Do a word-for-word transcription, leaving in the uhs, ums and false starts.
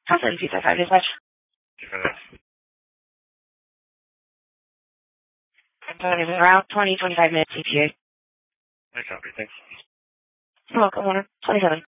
Constantly pizza five dispatch. Around twenty, twenty-five minutes E T A. I copy, thanks. You're welcome, one twenty-seven.